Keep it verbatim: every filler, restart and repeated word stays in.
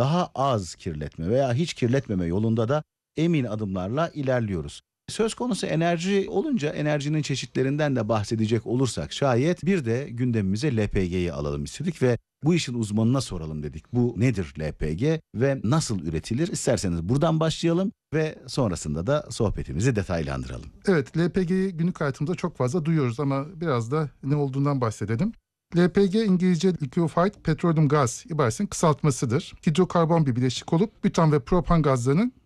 daha az kirletme veya hiç kirletmeme yolunda da emin adımlarla ilerliyoruz. Söz konusu enerji olunca enerjinin çeşitlerinden de bahsedecek olursak şayet bir de gündemimize L P G'yi alalım istedik ve bu işin uzmanına soralım dedik. Bu nedir L P G ve nasıl üretilir? İsterseniz buradan başlayalım ve sonrasında da sohbetimizi detaylandıralım. Evet, L P G'yi günlük hayatımızda çok fazla duyuyoruz ama biraz da ne olduğundan bahsedelim. L P G İngilizce Liquefied Petroleum Gas ibaresinin kısaltmasıdır. Hidrokarbon bir bileşik olup bütan ve propan gazlarının